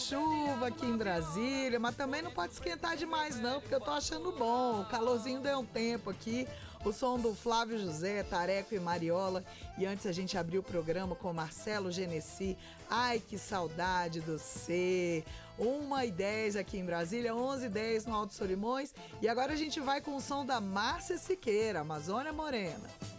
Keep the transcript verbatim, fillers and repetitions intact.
chuva aqui em Brasília, mas também não pode esquentar demais não, porque eu tô achando bom. O calorzinho deu um tempo aqui. O som do Flávio José, Tareco e Mariola. E antes a gente abriu o programa com Marcelo Genesi. Ai, que saudade do C. uma e dez aqui em Brasília, onze e dez no Alto Solimões. E agora a gente vai com o som da Márcia Siqueira, Amazônia Morena.